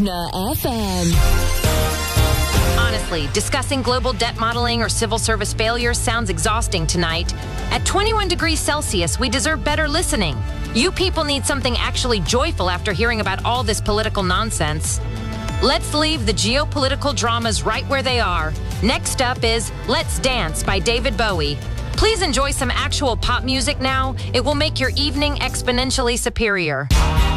Listener FM. Honestly, discussing global debt modeling or civil service failures sounds exhausting tonight. At 21 degrees Celsius, we deserve better listening. You people need something actually joyful after hearing about all this political nonsense. Let's leave the geopolitical dramas right where they are. Next up is Let's Dance by David Bowie. Please enjoy some actual pop music now. It will make your evening exponentially superior.